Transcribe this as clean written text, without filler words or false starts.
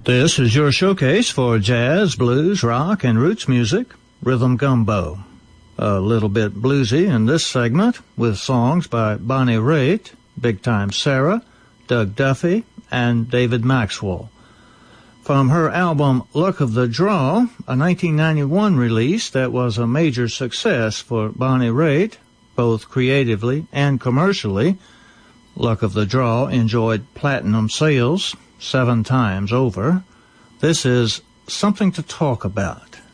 This is your showcase for jazz, blues, rock, and roots music, Rhythm Gumbo. A little bit bluesy in this segment with songs by Bonnie Raitt, Big Time Sarah, Doug Duffy, and David Maxwell. From her album Luck of the Draw, a 1991 release that was a major success for Bonnie Raitt, both creatively and commercially, Luck of the Draw enjoyed platinum sales 7 times over. This is Something to Talk About.